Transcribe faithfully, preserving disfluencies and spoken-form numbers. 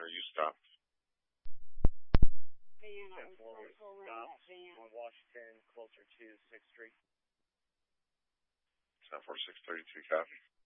are you stopped? Van, I ten was four trying was to pull around that stopped van. on Washington, closer to sixth Street. ten four six thirty-two, copy.